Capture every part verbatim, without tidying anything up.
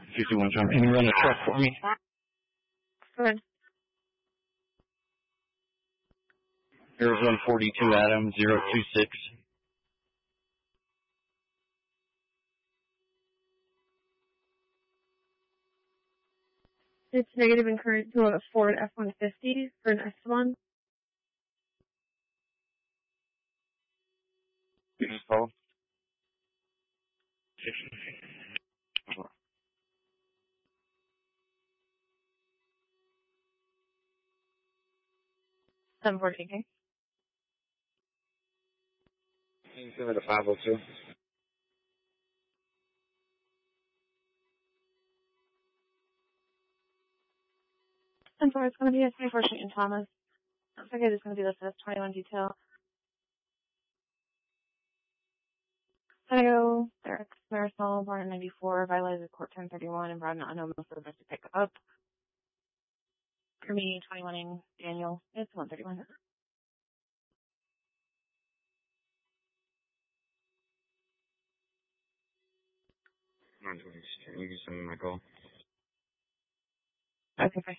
fifty-one John. Can you run a truck for me? Good. Here's one forty-two Adam, zero two six. It's negative in current to a Ford F one fifty for an S one. You just called? seven fourteen, okay? You can send it to five oh two. And so it's going to be a twenty-four Street in Thomas. Looks like it's going to be listed as twenty-one detail. Santiago, Derek Marisol, born in ninety-four, violated court ten thirty-one, and brought an unknown service to pick up. For me, twenty-one-ing Daniel, it's one thirty-one. nine twenty. You can send me my call. Okay, fine.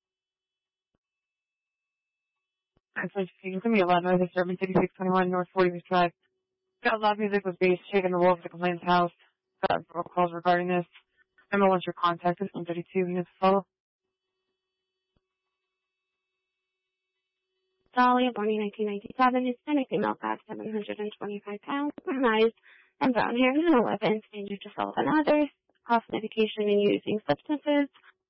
Actually, it's going to be eleven, disturbance eighty-six twenty-one, North forty-fifth Drive. Got loud music was based, shaking the wolf at the complainant's house. Got several calls regarding this. Emma wants your contact is one thirty-two, you have to follow. Dolly, born in nineteen ninety-seven, is a female, five seven hundred twenty-five pounds, brown eyes, and brown hair, and eleven, stranger to self and others, off medication and using substances.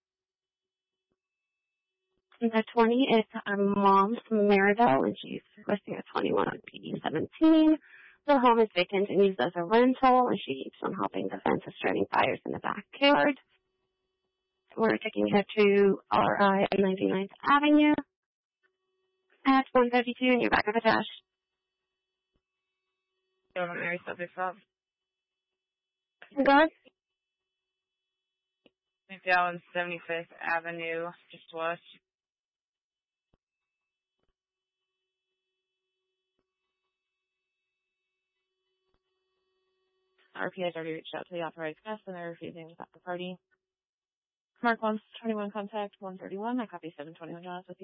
The twenty is our mom's from Maryville, and she's requesting a twenty-one on P D seventeen. The home is vacant and used as a rental, and she keeps on helping the fence of starting fires in the backyard. We're taking her to R I at ninety-ninth Avenue at one thirty-two in your back of the dash. Don't want Mary subject up. Good. McDowell, seventy-fifth Avenue, just west. R P has already reached out to the authorized guests, and they're refusing to stop the party. Mark wants twenty-one contact, one thirty-one. I copy seven twenty-one, John, with you.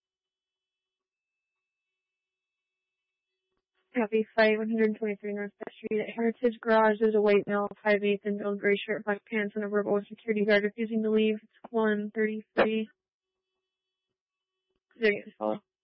Copy five one twenty-three North Best Street at Heritage Garage. There's a white male, five eighths, and build gray shirt, black pants, and a verbal security guard refusing to leave. It's one thirty-three. There you go, follow.